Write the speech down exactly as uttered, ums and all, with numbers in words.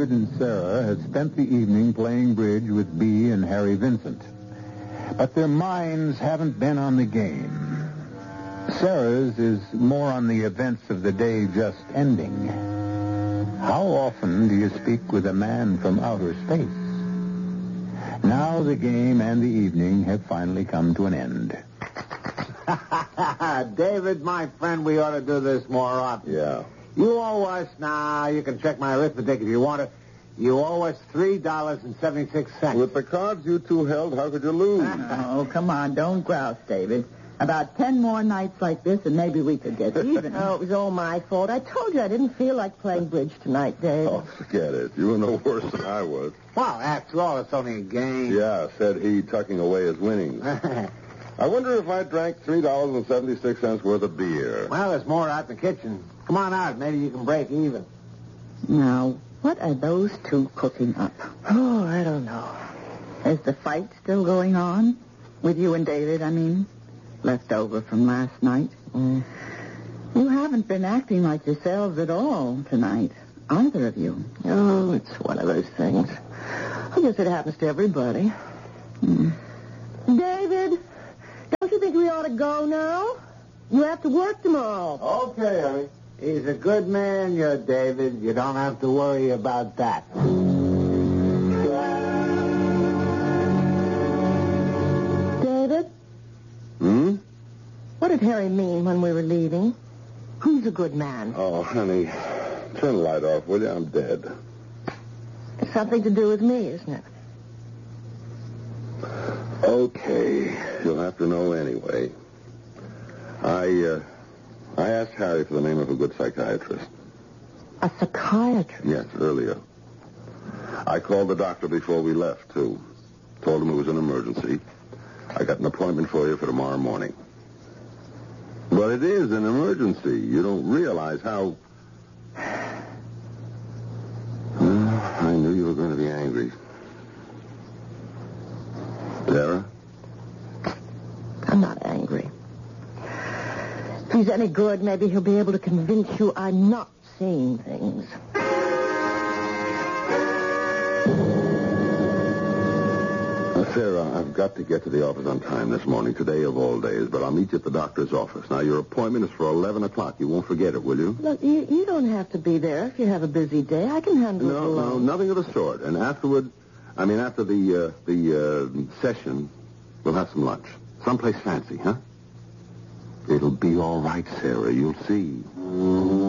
David and Sarah had spent the evening playing bridge with Bea and Harry Vincent. But their minds haven't been on the game. Sarah's is more on the events of the day just ending. How often do you speak with a man from outer space? Now the game and the evening have finally come to an end. David, my friend, we ought to do this more often. Yeah. You owe us, now, you can check my arithmetic if you want to. You owe us three dollars and seventy-six cents. With the cards you two held, how could you lose? Oh, come on, don't grouse, David. About ten more nights like this, and maybe we could get even. Oh, it was all my fault. I told you I didn't feel like playing bridge tonight, Dave. Oh, forget it. You were no worse than I was. Well, after all, it's only a game. Yeah, said he, tucking away his winnings. I wonder if I drank three dollars and seventy-six cents worth of beer. Well, there's more out in the kitchen. Come on out. Maybe you can break even. Now, what are those two cooking up? Oh, I don't know. Is the fight still going on? With you and David, I mean? Left over from last night? Mm. You haven't been acting like yourselves at all tonight, either of you. Oh, it's one of those things. I guess it happens to everybody. Mm. David, don't you think we ought to go now? You have to work tomorrow. Okay, honey. He's a good man, you're David. You don't have to worry about that. David? Hmm? What did Harry mean when we were leaving? Who's a good man? Oh, honey, turn the light off, will you? I'm dead. It's something to do with me, isn't it? Okay, you'll have to know anyway. I, uh, I asked Harry for the name of a good psychiatrist. A psychiatrist? Yes, earlier. I called the doctor before we left, too. Told him it was an emergency. I got an appointment for you for tomorrow morning. But it is an emergency. You don't realize how... Well, I knew you were going to be angry. Sarah? I'm not angry. If he's any good, maybe he'll be able to convince you I'm not seeing things. Uh, Sarah, I've got to get to the office on time this morning, today of all days, but I'll meet you at the doctor's office. Now, your appointment is for eleven o'clock. You won't forget it, will you? Look, you, you don't have to be there if you have a busy day. I can handle it No, no, alone. nothing of the sort. And afterward, I mean, after the, uh, the uh, session, we'll have some lunch. Someplace fancy, huh? It'll be all right, Sarah. You'll see.